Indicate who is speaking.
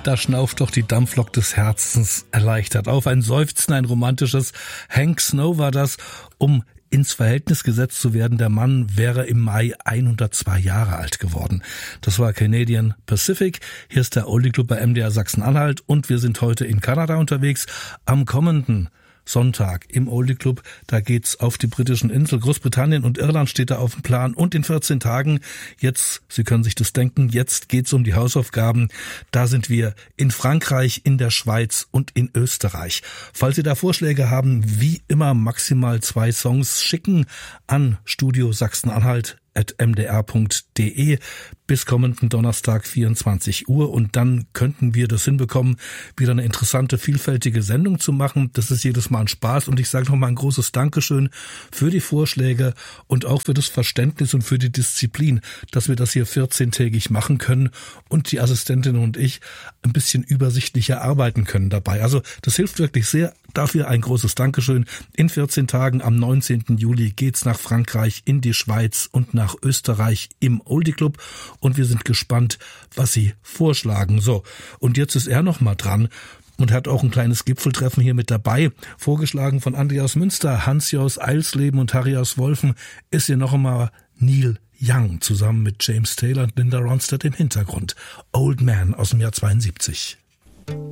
Speaker 1: Da schnauft doch die Dampflok des Herzens erleichtert auf. Ein Seufzen, ein romantisches. Hank Snow war das, um ins Verhältnis gesetzt zu werden. Der Mann wäre im Mai 102 Jahre alt geworden. Das war Canadian Pacific. Hier ist der Oldie Club bei MDR Sachsen-Anhalt und wir sind heute in Kanada unterwegs. Am kommenden Sonntag im Oldie Club, da geht's auf die britischen Inseln. Großbritannien und Irland steht da auf dem Plan. Und in 14 Tagen, jetzt, Sie können sich das denken, jetzt geht's um die Hausaufgaben. Da sind wir in Frankreich, in der Schweiz und in Österreich. Falls Sie da Vorschläge haben, wie immer maximal 2 Songs schicken an Studio Sachsen-Anhalt@mdr.de bis kommenden Donnerstag 24 Uhr und dann könnten wir das hinbekommen, wieder eine interessante, vielfältige Sendung zu machen. Das ist jedes Mal ein Spaß und ich sage nochmal ein großes Dankeschön für die Vorschläge und auch für das Verständnis und für die Disziplin, dass wir das hier 14-tägig machen können und die Assistentin und ich ein bisschen übersichtlicher arbeiten können dabei. Also das hilft wirklich sehr. Dafür ein großes Dankeschön. In 14 Tagen am 19. Juli geht's nach Frankreich, in die Schweiz und nach Österreich im Oldie Club. Und wir sind gespannt, was Sie vorschlagen. So, und jetzt ist er noch mal dran und hat auch ein kleines Gipfeltreffen hier mit dabei. Vorgeschlagen von Andi aus Münster, Hansi aus Eilsleben und Harry aus Wolfen ist hier noch einmal Neil Young zusammen mit James Taylor und Linda Ronstadt im Hintergrund. Old Man aus dem Jahr 72.